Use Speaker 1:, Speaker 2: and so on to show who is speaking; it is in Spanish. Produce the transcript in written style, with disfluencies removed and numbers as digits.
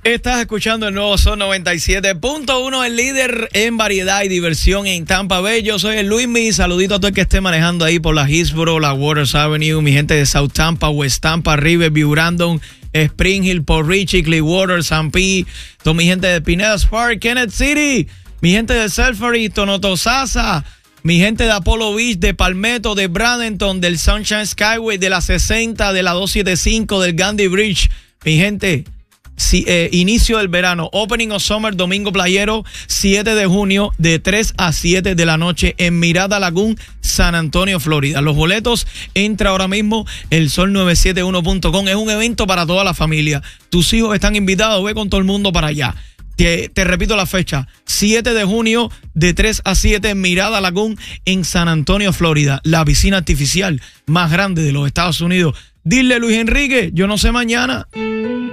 Speaker 1: Estás escuchando el nuevo Sol 97.1, el líder en variedad y diversión en Tampa Bay. Yo soy el Luismi. Saludito a todo el que esté manejando ahí por la Hillsborough, la Waters Avenue, mi gente de South Tampa, West Tampa, Riverview, Brandon, Spring Hill, Port Richey, Clearwater, San P, toda mi gente de Pineda Park, Kenneth City, mi gente de Selfridge, Tonotosasa, mi gente de Apollo Beach, de Palmetto, de Bradenton, del Sunshine Skyway, de la 60, de la 275, del Gandhi Bridge, mi gente. Sí, inicio del verano, Opening of Summer, Domingo Playero, 7 de junio, de 3 a 7 de la noche en Mirada Lagoon, San Antonio, Florida. Los boletos, entra ahora mismo elsol971.com. Es un evento para toda la familia. Tus hijos están invitados, ve con todo el mundo para allá. Te repito la fecha, 7 de junio, de 3 a 7 en Mirada Lagoon, en San Antonio, Florida. La piscina artificial más grande de los Estados Unidos. Dile, Luis Enrique, yo no sé mañana.